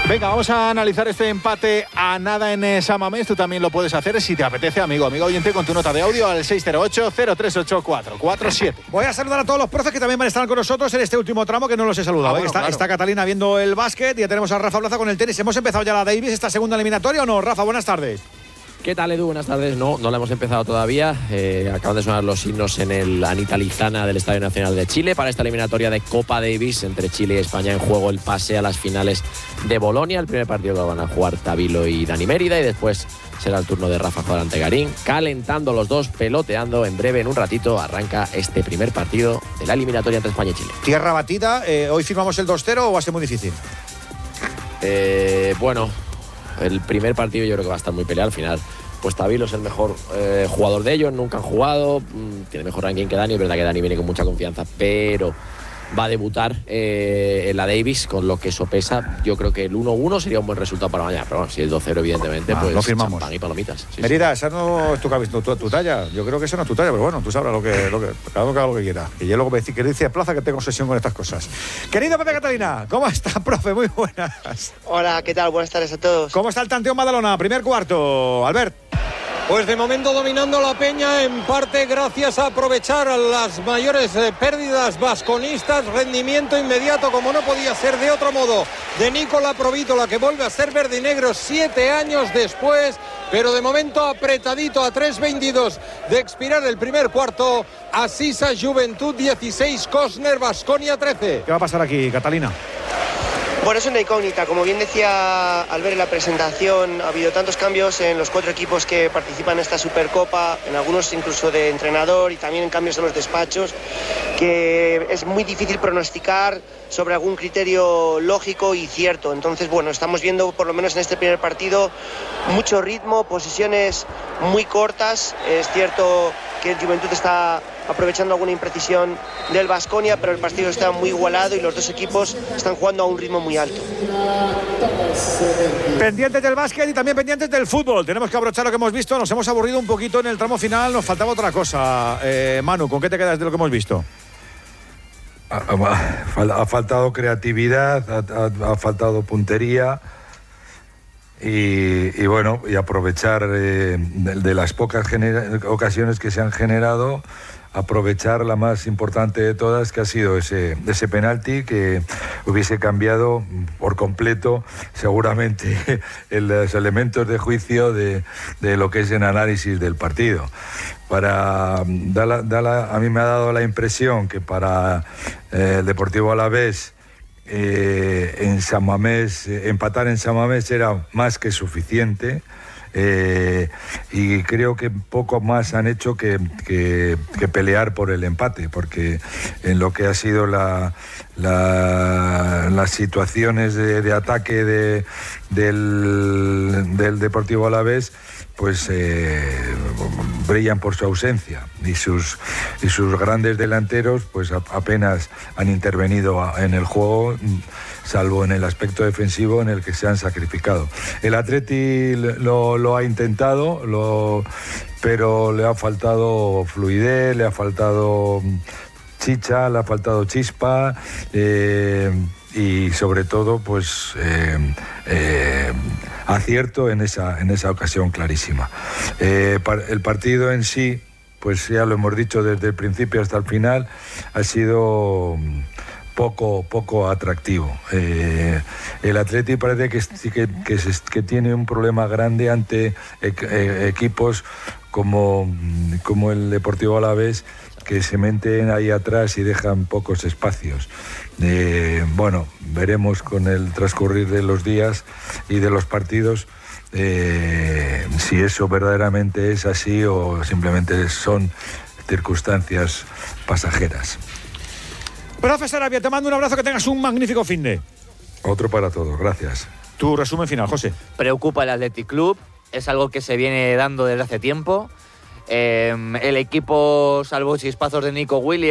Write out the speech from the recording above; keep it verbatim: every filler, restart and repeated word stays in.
Venga, vamos a analizar este empate a nada en San Mamés. Tú también lo puedes hacer si te apetece, amigo, amigo oyente, con tu nota de audio al seis cero ocho, cero tres ocho, cuatro cuatro siete. Voy a saludar a todos los profes que también van a estar con nosotros en este último tramo, que no los he saludado. Ah, bueno, está, claro. Está Catalina viendo el básquet, ya tenemos a Rafa Plaza con el tenis. ¿Hemos empezado ya la Davis, esta segunda eliminatoria o no? Rafa, buenas tardes. ¿Qué tal, Edu? Buenas tardes. No, no la hemos empezado todavía. Eh, acaban de sonar los himnos en el Anita Lizana del Estadio Nacional de Chile para esta eliminatoria de Copa Davis entre Chile y España, en juego el pase a las finales de Bolonia. El primer partido lo van a jugar Tabilo y Dani Mérida, y después será el turno de Rafa jugar ante Garín, calentando los dos, peloteando. En breve, en un ratito, arranca este primer partido de la eliminatoria entre España y Chile. Tierra batida, eh, ¿hoy firmamos el dos cero o va a ser muy difícil? Eh, bueno... El primer partido yo creo que va a estar muy peleado al final. Pues Tabilo es el mejor eh, jugador de ellos, nunca han jugado, tiene mejor ranking que Dani, es verdad que Dani viene con mucha confianza, pero va a debutar eh, en la Davis, con lo que eso pesa. Yo creo que el uno uno sería un buen resultado para mañana, pero bueno, si es dos cero evidentemente, ah, pues lo firmamos. Champán y palomitas. Sí, Mérida, sí. Esa no es tu, tu, tu, tu talla, yo creo que esa no es tu talla, pero bueno, tú sabrás lo que, lo que cada uno que haga lo que quiera. Y yo luego me dice que dice Plaza que tengo obsesión con estas cosas. Querido Pepe Catalina, ¿cómo está, profe? Muy buenas. Hola, ¿qué tal? Buenas tardes a todos. ¿Cómo está el Tanteón Badalona? Primer cuarto, Albert. Pues de momento dominando la Peña, en parte gracias a aprovechar las mayores eh, pérdidas vasconistas, rendimiento inmediato, como no podía ser de otro modo, de Nicola Provítola, que vuelve a ser verde y negro siete años después, pero de momento apretadito a tres veintidós de expirar el primer cuarto. Asisa Juventud dieciséis, Cosner Baskonia trece. ¿Qué va a pasar aquí, Catalina? Bueno, es una incógnita. Como bien decía al ver en la presentación, ha habido tantos cambios en los cuatro equipos que participan en esta Supercopa, en algunos incluso de entrenador y también en cambios en los despachos, que es muy difícil pronosticar sobre algún criterio lógico y cierto. Entonces, bueno, estamos viendo, por lo menos en este primer partido, mucho ritmo, posiciones muy cortas. Es cierto que el Juventud está aprovechando alguna imprecisión del Baskonia, pero el partido está muy igualado y los dos equipos están jugando a un ritmo muy alto. Pendientes del básquet y también pendientes del fútbol. Tenemos que abrochar lo que hemos visto. Nos hemos aburrido un poquito en el tramo final. Nos faltaba otra cosa. Eh, Manu, ¿con qué te quedas de lo que hemos visto? Ha, ha, ha faltado creatividad, ha, ha, ha faltado puntería. Y, y bueno, y aprovechar eh, de, de las pocas genera- ocasiones que se han generado, aprovechar la más importante de todas, que ha sido ese, ese penalti que hubiese cambiado por completo seguramente el, los elementos de juicio de, de lo que es el análisis del partido. Para da la, da la, a mí me ha dado la impresión que para eh, el Deportivo Alavés, Eh, en San Mamés, eh, empatar en San Mamés era más que suficiente, eh, y creo que poco más han hecho que, que, que pelear por el empate, porque en lo que ha sido la, la, las situaciones de, de ataque de, del, del Deportivo Alavés, pues eh, brillan por su ausencia, y sus y sus grandes delanteros pues a, apenas han intervenido a, en el juego, salvo en el aspecto defensivo en el que se han sacrificado. El Atleti lo, lo ha intentado, lo, pero le ha faltado fluidez, le ha faltado chicha, le ha faltado chispa, eh, y sobre todo pues eh, eh, acierto en esa, en esa ocasión clarísima. Eh, el partido en sí, pues ya lo hemos dicho desde el principio hasta el final, ha sido poco, poco atractivo. Eh, el Atleti parece que, que, que, se, que tiene un problema grande ante eh, equipos como, como el Deportivo Alavés, que se meten ahí atrás y dejan pocos espacios. Eh, bueno, veremos con el transcurrir de los días y de los partidos eh, si eso verdaderamente es así o simplemente son circunstancias pasajeras. Profe Sarabia, te mando un abrazo, que tengas un magnífico fin de. Otro para todos, gracias. Tu resumen final, José. Preocupa el Athletic Club, es algo que se viene dando desde hace tiempo. Eh, el equipo, salvo chispazos de Nico Williams,